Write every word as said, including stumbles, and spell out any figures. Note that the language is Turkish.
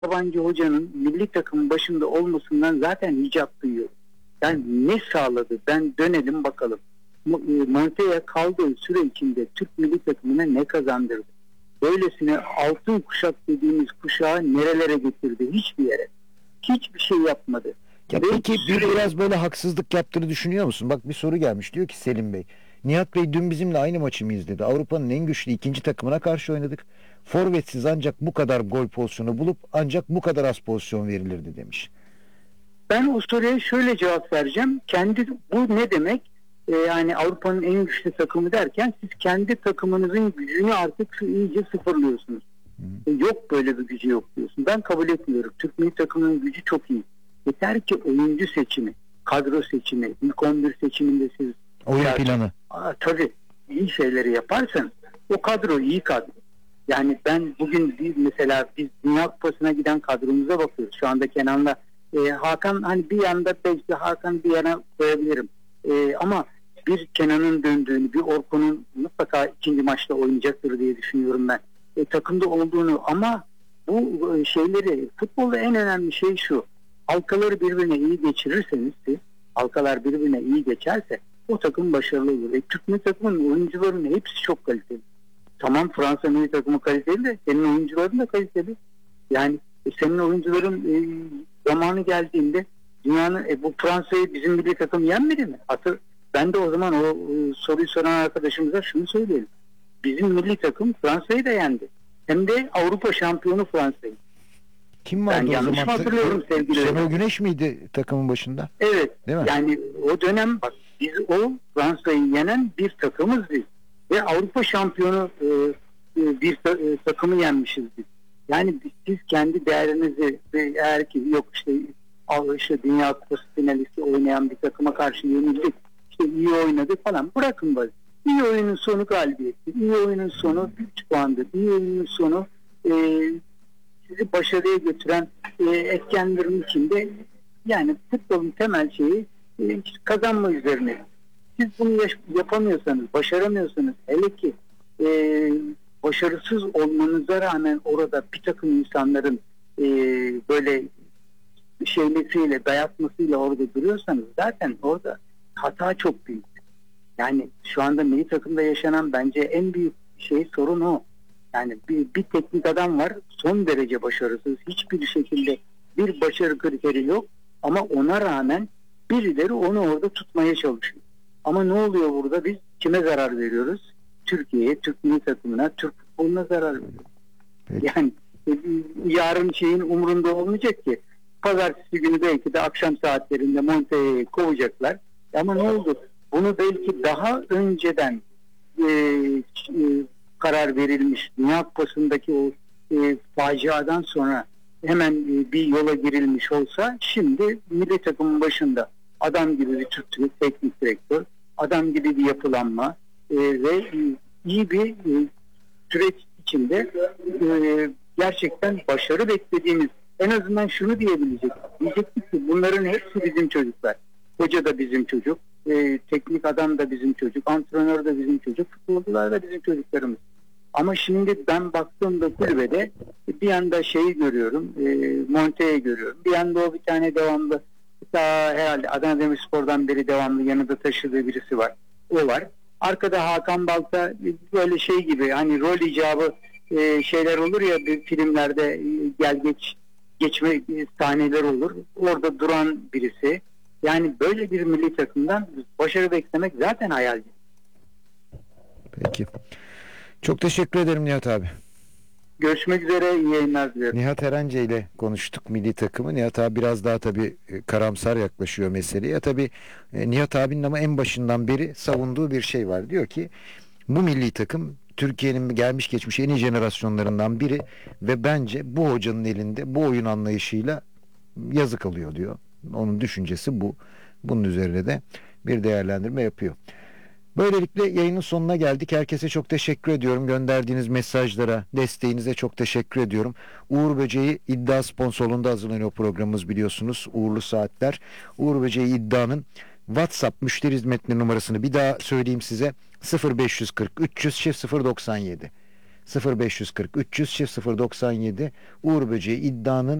yabancı hocanın milli takımın başında olmasından zaten icap duyuyor. Yani ne sağladı? Ben dönelim bakalım. Montella kaldığı süre içinde Türk milli takımına ne kazandırdı? Böylesine altın kuşak dediğimiz kuşağı nerelere getirdi? Hiçbir yere. Hiçbir şey yapmadı. Ya peki bir biraz böyle haksızlık yaptığını düşünüyor musun? Bak bir soru gelmiş. Diyor ki Selim Bey. Nihat Bey dün bizimle aynı maçı mı izledi? Avrupa'nın en güçlü ikinci takımına karşı oynadık. Forvetsiz ancak bu kadar gol pozisyonu bulup ancak bu kadar az pozisyon verilirdi demiş. Ben o soruya şöyle cevap vereceğim. Kendi bu ne demek? Ee, yani Avrupa'nın en güçlü takımı derken siz kendi takımınızın gücünü artık iyice sıfırlıyorsunuz. Ee, yok böyle bir gücü yok diyorsun. Ben kabul etmiyorum. Türk milli takımının gücü çok iyi. Yeter ki oyuncu seçimi, kadro seçimi, ilk on bir seçiminde siz oyun yani, planı. Aa, tabii iyi şeyleri yaparsanız o kadro iyi kadro. Yani ben bugün bir, mesela biz Dünya Kupası'na giden kadromuza bakıyoruz. Şu anda Kenan'la e, Hakan hani bir yanda belki Hakan bir yana koyabilirim. E, ama bir Kenan'ın döndüğünü, bir Orkun'un mutlaka ikinci maçta oynayacaktır diye düşünüyorum ben. E, takımda olduğunu ama bu e, şeyleri futbolda en önemli şey şu. Halkaları birbirine iyi geçirirseniz siz, halkalar birbirine iyi geçerse o takım başarılı olur. E, Türk milli takımın oyuncularının hepsi çok kaliteli. Tamam Fransa milli takımı kaliteli de senin oyuncuların da kaliteli. Yani e, senin oyuncuların e, zamanı geldiğinde dünyanın e, bu Fransa'yı bizim milli takım yenmedi mi? Hatır, ben de o zaman o e, soruyu soran arkadaşımıza şunu söyleyelim. Bizim milli takım Fransa'yı da yendi. Hem de Avrupa şampiyonu Fransa'yı. Kim vardı ben o zaman? hatırlıyorum sevgili. Şenol Güneş miydi takımın başında? Evet. Değil mi? Yani o dönem bak biz o Fransa'yı yenen bir takımız biz. Ve Avrupa şampiyonu e, bir ta, e, takımı yenmişiz biz. Yani biz, siz kendi değerinizi ve eğer ki yok işte, işte Dünya Kupası finalisti oynayan bir takıma karşı yenildik. İşte iyi oynadık falan. Bırakın böyle. İyi oyunun sonu galibiyettir. İyi oyunun sonu üç puandır. İyi oyunun sonu e, sizi başarıya götüren e, etkenlerin içinde yani futbolun temel şeyi e, kazanma üzerine. Siz bunu yapamıyorsanız, başaramıyorsanız hele ki e, başarısız olmanıza rağmen orada bir takım insanların e, böyle şeylesiyle, dayatmasıyla orada duruyorsanız zaten orada hata çok büyük. Yani şu anda milli takımda yaşanan bence en büyük şey sorun o. Yani bir, bir teknik adam var son derece başarısız. Hiçbir şekilde bir başarı kriteri yok ama ona rağmen birileri onu orada tutmaya çalışıyor. Ama ne oluyor burada? Biz kime zarar veriyoruz? Türkiye'ye, Türk milli takımına, Türk futboluna zarar veriyoruz. Peki. Yani yarın şeyin umurunda olmayacak ki. Pazartesi günü belki de akşam saatlerinde Montella'yı kovacaklar. Ama ne oldu? Bunu belki daha önceden e, e, karar verilmiş. Dünya Kupası'ndaki o e, faciadan sonra hemen e, bir yola girilmiş olsa şimdi milli takımın başında adam gibi bir Türk teknik direktör, adam gibi bir yapılanma e, ve e, iyi bir e, süreç içinde e, gerçekten başarı beklediğimiz en azından şunu diyebilecek. Diyecektik ki bunların hepsi bizim çocuklar. Hoca da bizim çocuk, e, teknik adam da bizim çocuk, antrenör de bizim çocuk, futbolcular da bizim çocuklarımız. Ama şimdi ben baktığımda kulübede bir yanda şeyi görüyorum, e, Monte'yi görüyorum. Bir yanda o bir tane devamlı, daha herhalde Adana Demirspor'dan beri devamlı yanında taşıdığı birisi var. O var. Arkada Hakan Balta böyle şey gibi hani rol icabı e, şeyler olur ya bir filmlerde e, gel geç geçme sahneler olur. Orada duran birisi. Yani böyle bir milli takımdan başarı beklemek zaten hayal. Peki. Çok teşekkür ederim Nihat abi. Görüşmek üzere, iyi yayınlar diliyorum. Nihat Erence ile konuştuk milli takımı. Nihat abi biraz daha tabii karamsar yaklaşıyor meseleye. Tabii Nihat abinin ama en başından beri savunduğu bir şey var. Diyor ki bu milli takım Türkiye'nin gelmiş geçmiş en iyi jenerasyonlarından biri ve bence bu hocanın elinde bu oyun anlayışıyla yazık alıyor diyor. Onun düşüncesi bu. Bunun üzerine de bir değerlendirme yapıyor. Böylelikle yayının sonuna geldik. Herkese çok teşekkür ediyorum. Gönderdiğiniz mesajlara, desteğinize çok teşekkür ediyorum. Uğur Böceği iddia sponsorluğunda hazırlanıyor programımız biliyorsunuz. Uğurlu Saatler. Uğur Böceği iddianın WhatsApp müşteri hizmetleri numarasını bir daha söyleyeyim size. sıfır beş kırk üç yüz sıfır doksan yedi sıfır beş kırk üç yüz çift sıfır doksan yedi Uğur Böceği iddianın